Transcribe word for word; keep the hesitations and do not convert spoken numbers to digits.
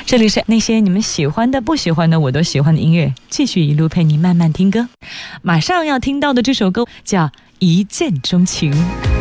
这里是那些你们喜欢的不喜欢的我都喜欢的音乐，继续一路陪你慢慢听歌。马上要听到的这首歌叫一见钟情。